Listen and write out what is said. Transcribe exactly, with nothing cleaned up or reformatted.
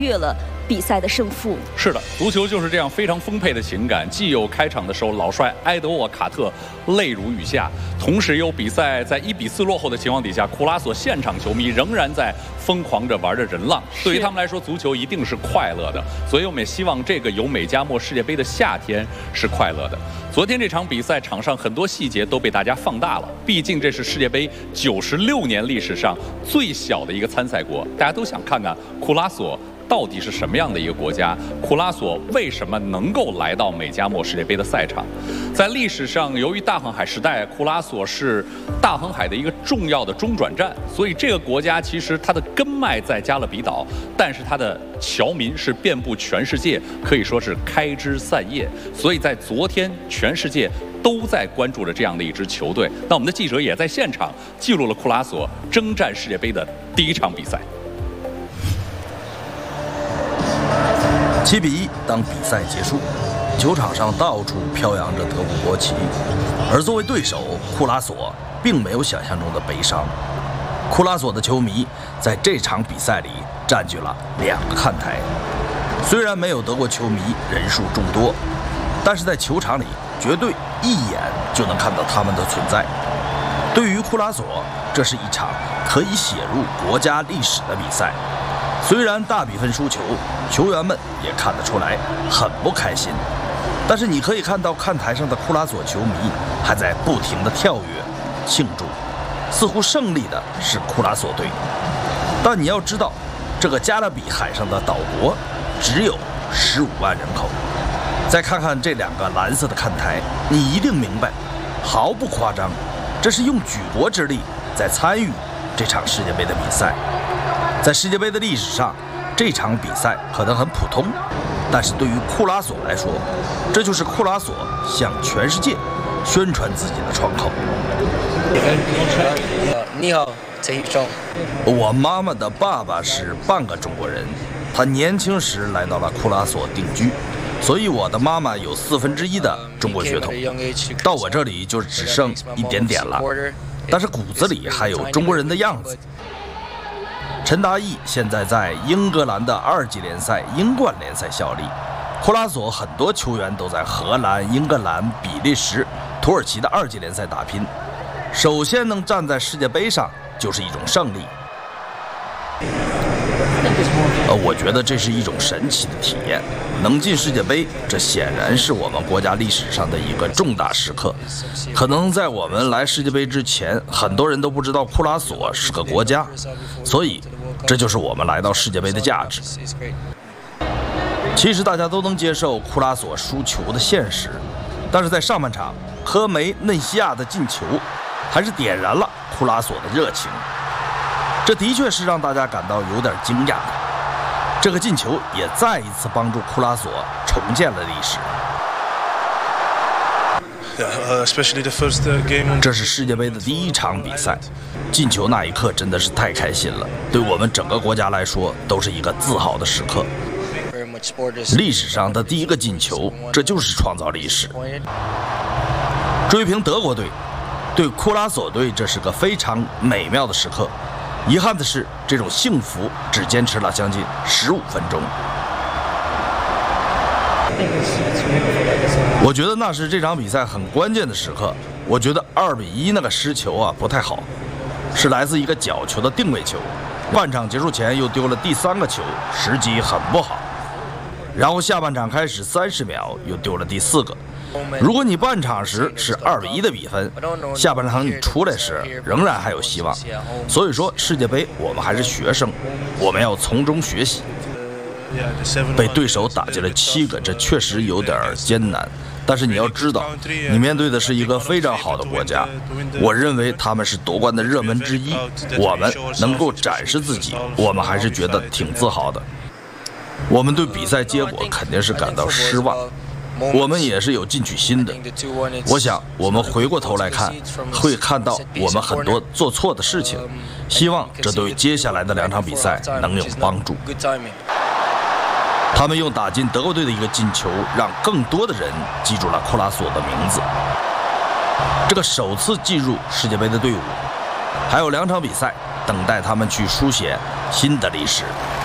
越了比赛的胜负。 是的，足球就是这样非常丰沛的情感，既有开场的时候老帅埃德沃·卡特泪如雨下，同时有比赛在一比四落后的情况底下，库拉索现场球迷仍然在疯狂着玩着人浪。对于他们来说，足球一定是快乐的，所以我们也希望这个有美加墨世界杯的夏天是快乐的。昨天这场比赛场上很多细节都被大家放大了，毕竟这是世界杯九十六年历史上最小的一个参赛国，大家都想看看库拉索到底是什么样的一个国家？库拉索为什么能够来到美加墨世界杯的赛场？在历史上，由于大航海时代，库拉索是大航海的一个重要的中转站，所以这个国家其实它的根脉在加勒比岛，但是它的侨民是遍布全世界，可以说是开枝散叶。所以在昨天，全世界都在关注着这样的一支球队。那我们的记者也在现场记录了库拉索征战世界杯的第一场比赛。 七比一，当比赛结束，球场上到处飘扬着德国国旗，而作为对手，库拉索并没有想象中的悲伤。库拉索的球迷在这场比赛里占据了两个看台，虽然没有德国球迷人数众多，但是在球场里绝对一眼就能看到他们的存在。对于库拉索，这是一场可以写入国家历史的比赛。虽然大比分输球，球员们也看得出来很不开心，但是你可以看到看台上的库拉索球迷还在不停地跳跃庆祝，似乎胜利的是库拉索队。但你要知道，这个加勒比海上的岛国只有十五万人口。再看看这两个蓝色的看台，你一定明白，毫不夸张，这是用举国之力在参与这场世界杯的比赛。在世界杯的历史上，这场比赛可能很普通，但是对于库拉索来说，这就是库拉索向全世界宣传自己的窗口。 你好，陈宇忠。 我妈妈的爸爸是半个中国人，他年轻时来到了库拉索定居，所以我的妈妈有四分之一的中国血统，到我这里就只剩一点点了，但是骨子里还有中国人的样子。陈达义现在在英格兰的二级联赛英冠联赛效力，库拉索很多球员都在荷兰、英格兰、比利时、土耳其的二级联赛打拼。首先能站在世界杯上就是一种胜利。呃，我觉得这是一种神奇的体验。能进世界杯，这显然是我们国家历史上的一个重大时刻。可能在我们来世界杯之前，很多人都不知道库拉索是个国家，所以这就是我们来到世界杯的价值。其实大家都能接受库拉索输球的现实，但是在上半场，科梅内西亚的进球还是点燃了库拉索的热情。这的确是让大家感到有点惊讶的。这个进球也再一次帮助库拉索重建了历史。这是世界杯的第一场比赛，进球那一刻真的是太开心了，对我们整个国家来说都是一个自豪的时刻。历史上的第一个进球，这就是创造历史。追平德国队，对库拉索队这是个非常美妙的时刻。遗憾的是，这种幸福只坚持了将近十五分钟。我觉得那是这场比赛很关键的时刻。我觉得二比一那个失球啊不太好，是来自一个角球的定位球。半场结束前又丢了第三个球，时机很不好。然后下半场开始三十秒又丢了第四个。如果你半场时是二比一的比分，下半场你出来时仍然还有希望。所以说世界杯我们还是学生，我们要从中学习。被对手打进了七个，这确实有点艰难。但是你要知道，你面对的是一个非常好的国家，我认为他们是夺冠的热门之一。我们能够展示自己，我们还是觉得挺自豪的。我们对比赛结果肯定是感到失望，我们也是有进取心的。我想我们回过头来看，会看到我们很多做错的事情，希望这对接下来的两场比赛能有帮助。他们用打进德国队的一个进球，让更多的人记住了库拉索的名字。这个首次进入世界杯的队伍，还有两场比赛等待他们去书写新的历史。